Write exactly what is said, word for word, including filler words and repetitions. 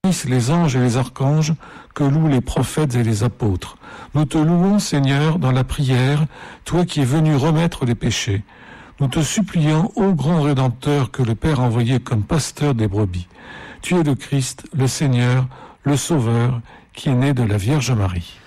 les anges et les archanges, que louent les prophètes et les apôtres. Nous te louons, Seigneur, dans la prière, toi qui es venu remettre les péchés. Nous te supplions, ô grand Rédempteur, que le Père a envoyé comme pasteur des brebis. Tu es le Christ, le Seigneur, le Sauveur, qui est né de la Vierge Marie.